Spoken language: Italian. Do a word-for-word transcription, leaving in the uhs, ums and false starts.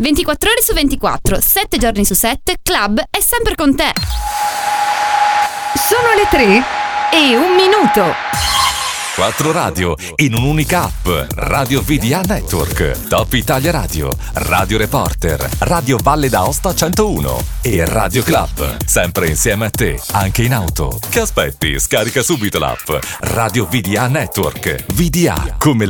ventiquattro ore su ventiquattro, sette giorni su sette, Club è sempre con te. Sono le tre e un minuto. Quattro radio in un'unica app. Radio V D A Network, Top Italia Radio, Radio Reporter, Radio Valle d'Aosta centouno e Radio Club. Sempre insieme a te, anche in auto. Che aspetti? Scarica subito l'app. Radio V D A Network. V D A come